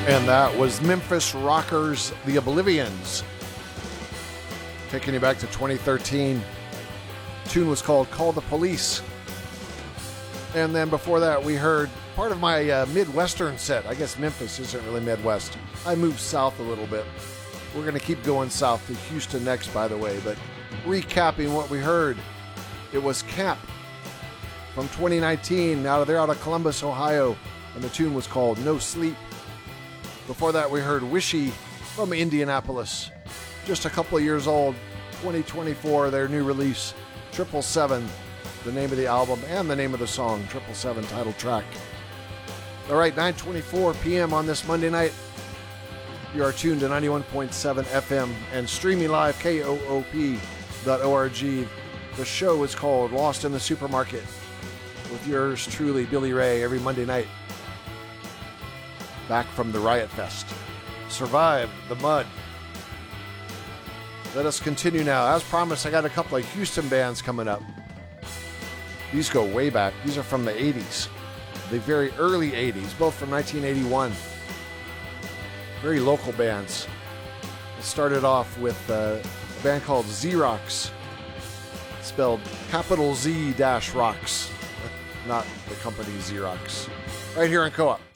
And that was Memphis Rockers, The Oblivions. Taking you back to 2013. The tune was called Call the Police. And then before that, we heard part of my Midwestern set. I guess Memphis isn't really Midwest. I moved south a little bit. We're going to keep going south to Houston next, by the way. But recapping what we heard, it was Camp from 2019. They're out of Columbus, Ohio. And the tune was called No Sleep. Before that, we heard Wishy from Indianapolis. Just a couple of years old, 2024, their new release, 777, the name of the album and the name of the song, 777 title track. All right, 9:24 p.m. on this Monday night. You are tuned to 91.7 FM and streaming live, KOOP.org. The show is called Lost in the Supermarket with yours truly, Billy Ray, every Monday night. Back from the Riot Fest. Survived the mud. Let us continue now. As promised, I got a couple of Houston bands coming up. These go way back. These are from the 80s. The very early 80s, both from 1981. Very local bands. It started off with a band called Xerox. Spelled capital Z-Rocks. Not the company Xerox. Right here on Co-op.